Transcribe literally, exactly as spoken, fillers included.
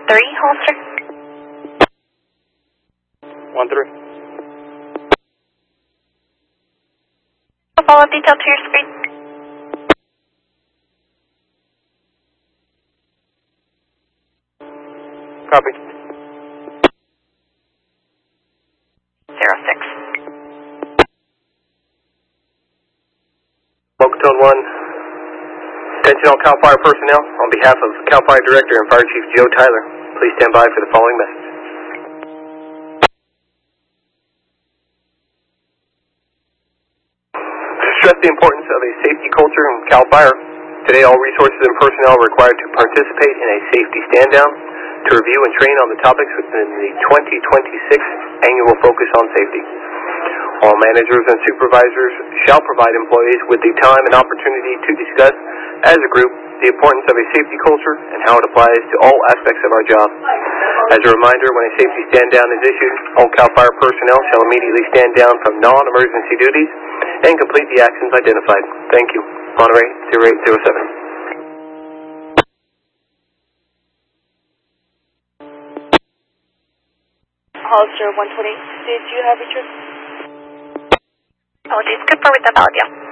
three, Holster. one three. Follow-up detail to your screen. Copy. Zero six. Local Tone one. Attention all CAL FIRE personnel. On behalf of CAL FIRE Director and Fire Chief Joe Tyler, please stand by for the following message. To stress the importance of a safety culture in CAL FIRE, today all resources and personnel are required to participate in a safety stand-down to review and train on the topics within the twenty twenty-six Annual Focus on Safety. All managers and supervisors shall provide employees with the time and opportunity to discuss, as a group, the importance of a safety culture and how it applies to all aspects of our job. As a reminder, when a safety stand-down is issued, all CAL FIRE personnel shall immediately stand down from non-emergency duties and complete the actions identified. Thank you. Monterey zero eight zero seven. Holster one twenty, did you have a trip? Apologies, confirm with the valid, yeah.